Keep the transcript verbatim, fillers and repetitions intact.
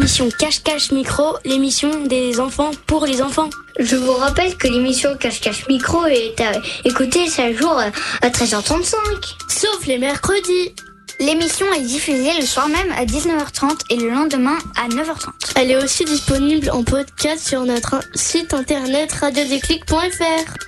l'émission Cache-Cache Micro, l'émission des enfants pour les enfants. Je vous rappelle que l'émission Cache-Cache Micro est à écouter chaque jour à treize heures trente-cinq. Sauf les mercredis. L'émission est diffusée le soir même à dix-neuf heures trente et le lendemain à neuf heures trente. Elle est aussi disponible en podcast sur notre site internet radio déclic point f r.